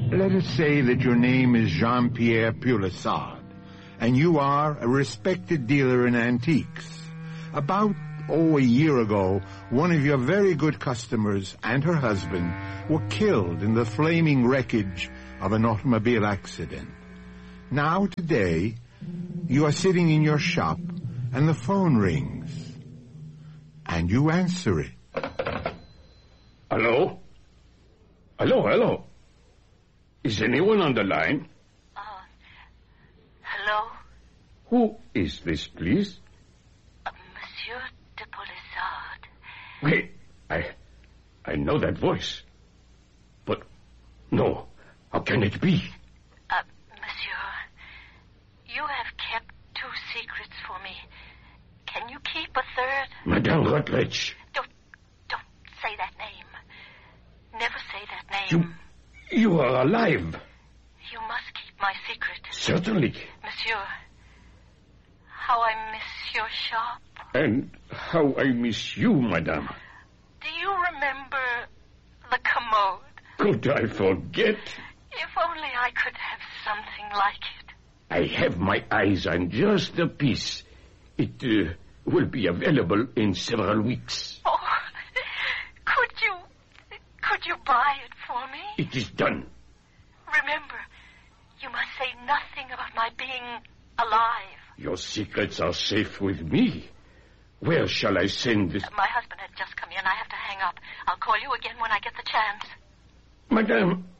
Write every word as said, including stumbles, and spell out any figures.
Let us say that your name is Jean-Pierre Pulissard, and you are a respected dealer in antiques. About, oh, a year ago, one of your very good customers and her husband were killed in the flaming wreckage of an automobile accident. Now, today, you are sitting in your shop, and the phone rings, and you answer it. Hello? Hello, hello. Is anyone on the line? Uh, hello? Who is this, please? Uh, Monsieur de Pulissard. Wait, I... I know that voice. But, no, how can it be? Uh, Monsieur, you have kept two secrets for me. Can you keep a third? Madame Rutledge. Don't, don't say that name. Never say that name. You... You are alive. You must keep my secret. Certainly. Monsieur, how I miss your shop. And how I miss you, madame. Do you remember the commode? Could I forget? If only I could have something like it. I have my eyes on just a piece. It uh, will be available in several weeks. Oh, could you... Could you buy it for me? It is done. Remember, you must say nothing about my being alive. Your secrets are safe with me. Where shall I send this? Uh, my husband had just come in. I have to hang up. I'll call you again when I get the chance. Madame,